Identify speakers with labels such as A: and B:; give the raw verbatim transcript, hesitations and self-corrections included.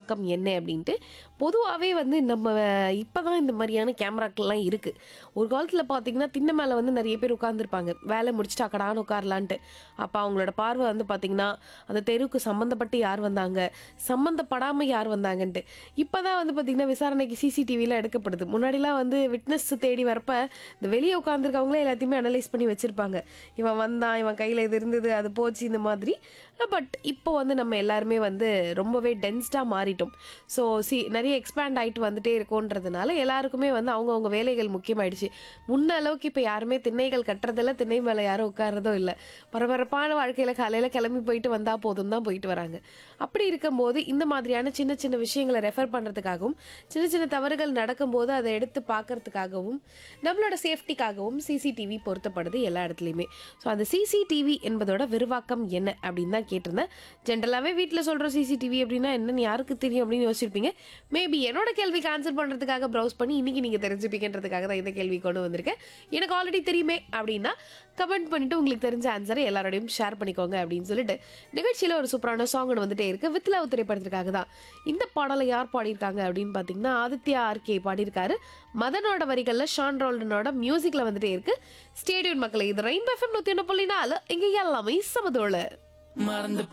A: விரிவாக்கம் என்ன அப்படின்ட்டு. பொதுவாகவே வந்து நம்ம இப்போ தான் இந்த மாதிரியான கேமராக்கள்லாம் இருக்குது. ஒரு காலத்தில் பார்த்தீங்கன்னா திண்ணை மேலே வந்து நிறைய பேர் உட்காந்துருப்பாங்க வேலை முடிச்சுட்டு அக்கடான்னு உட்காரலான்ட்டு. அப்போ அவங்களோட பார்வை வந்து பார்த்திங்கன்னா அந்த தெருவுக்கு சம்மந்தப்பட்டு யார் வந்தாங்க, சம்மந்தப்படாமல் யார் வந்தாங்கன்ட்டு. இப்போ தான் வந்து பார்த்திங்கன்னா விசாரணைக்கு சிசிடிவிலாம் எடுக்கப்படுது. முன்னாடிலாம் வந்து விட்னஸ் தேடி வரப்ப இந்த வெளியே உட்காந்துருக்கவங்களே எல்லாத்தையுமே அனலைஸ் பண்ணி வச்சுருப்பாங்க. இவன் வந்தான், இவன் கையில் இது இருந்தது, அது போச்சு, இந்த மாதிரி. பட் இப்போ வந்து நம்ம எல்லாருமே வந்து ரொம்பவே டென்ஸ்டாக மாறிட்டோம். ஸோ சி நிறைய எக்ஸ்பேண்ட் ஆகிட்டு வந்துட்டே இருக்கோன்றதுனால எல்லாருக்குமே வந்து அவங்கவுங்க வேலைகள் முக்கியமாயிடுச்சு. முன்ன அளவுக்கு இப்போ யாருமே திண்ணைகள் கட்டுறதில்ல, திண்ணை மேலே யாரும் உட்காரதோ இல்லை. பரபரப்பான வாழ்க்கையில் காலையில் கிளம்பி போயிட்டு வந்தால் போதும் தான் போயிட்டு வராங்க. அப்படி இருக்கும்போது இந்த மாதிரியான சின்ன சின்ன விஷயங்களை ரெஃபர் பண்ணுறதுக்காகவும், சின்ன சின்ன தவறுகள் நடக்கும்போது அதை எடுத்து பார்க்கறதுக்காகவும், நம்மளோட சேஃப்டிக்காகவும் சிசிடிவி பொருத்தப்படுது எல்லா இடத்துலையுமே. ஸோ அந்த சிசிடிவி என்பதோட விரிவாக்கம் என்ன அப்படின்னு தான் கேட்டிருந்தேன். ஜென்ரலாகவே வீட்டில் சொல்கிற சிசிடிவி அப்படின்னா என்னன்னு யாருக்கு தெரியும் அப்படின்னு யோசிச்சிருப்பீங்க. மேபி என்னோட கேள்விக்கு ஆன்சர் பண்ணுறதுக்காக ப்ரௌஸ் பண்ணி இன்றைக்கி நீங்கள் தெரிஞ்சுப்பீங்கன்றதுக்காக தான் இந்த கேள்வி கொண்டு வந்திருக்கேன். எனக்கு ஆல்ரெடி தெரியுமே அப்படின்னா கமெண்ட் பண்ணிவிட்டு உங்களுக்கு தெரிஞ்ச ஆன்சரை எல்லாரோடையும் ஷேர் பண்ணிக்கோங்க அப்படின்னு சொல்லிட்டு நிகழ்ச்சியில் ஒரு சூப்பரான சாங் வந்துட்டே இருக்குது. வித் லவ் திரைப்படத்திற்காக தான். இந்த பாடலை யார் பாடியிருக்காங்க அப்படின்னு பார்த்தீங்கன்னா ஆதித்யா ஆர்கே பாடியிருக்காரு. மதனோட வரிகளில் ஷான் ரோல்டனோட மியூசிக்கில் வந்துட்டே இருக்குது. ஸ்டேடியம் மக்களை இது ரெயின்போ எஃப்எம் நூற்றி ஒன்று புள்ளி நாலு இங்கே எல்லாமே சமதோள
B: மறந்து